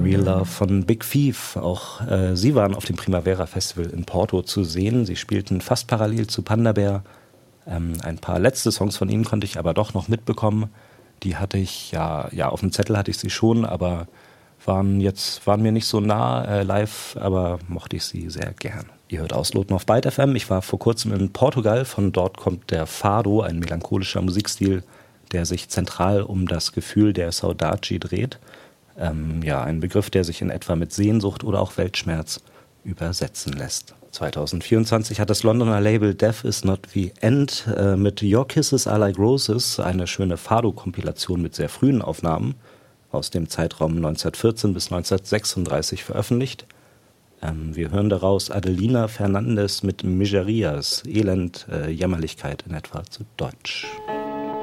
Real Love von Big Thief. Auch sie waren auf dem Primavera Festival in Porto zu sehen. Sie spielten fast parallel zu Panda Bear. Ein paar letzte Songs von ihnen konnte ich aber doch noch mitbekommen. Die hatte ich, ja auf dem Zettel hatte ich sie schon, aber waren mir nicht so nah live, aber mochte ich sie sehr gern. Ihr hört Ausloten auf Byte FM. Ich war vor kurzem in Portugal. Von dort kommt der Fado, ein melancholischer Musikstil, der sich zentral um das Gefühl der Saudade dreht. Ein Begriff, der sich in etwa mit Sehnsucht oder auch Weltschmerz übersetzen lässt. 2024 hat das Londoner Label Death Is Not The End mit Your Kisses Are Like Roses eine schöne Fado-Kompilation mit sehr frühen Aufnahmen aus dem Zeitraum 1914 bis 1936 veröffentlicht. Wir hören daraus Adelina Fernandes mit Miserias, Elend, Jämmerlichkeit in etwa zu Deutsch.